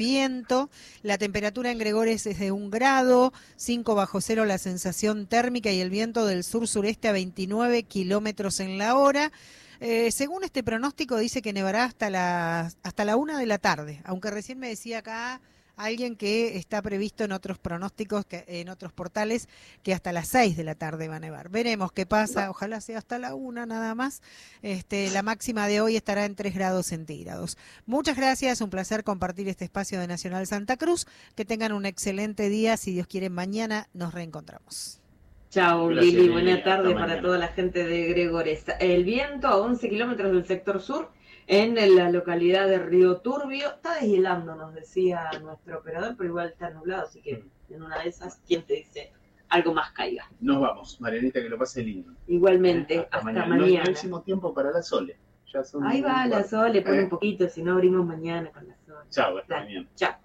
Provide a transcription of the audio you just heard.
viento. La temperatura en Gregores es de 1 grado, 5 bajo cero la sensación térmica y el viento del sur-sureste a 29 kilómetros en la hora. Según este pronóstico dice que nevará hasta la 1 de la tarde, aunque recién me decía acá alguien que está previsto en otros pronósticos, en otros portales, que hasta las 6 de la tarde va a nevar. Veremos qué pasa, ojalá sea hasta la 1 nada más. La máxima de hoy estará en 3 grados centígrados. Muchas gracias, un placer compartir este espacio de Nacional Santa Cruz. Que tengan un excelente día, si Dios quiere mañana nos reencontramos. Chao, Lili, buena tarde para toda la gente de Gregores. El viento a 11 kilómetros del sector sur, en la localidad de Río Turbio. Está deshielando, nos decía nuestro operador, pero igual está nublado, así que en una de esas, ¿quién te dice? Algo más caiga. Nos vamos, Marianita, que lo pase lindo. Igualmente, hasta mañana. No hay próximo tiempo para la Sole. Ahí va la Sole, pone un poquito, si no abrimos mañana con la Sole. Chao, hasta mañana. Chao.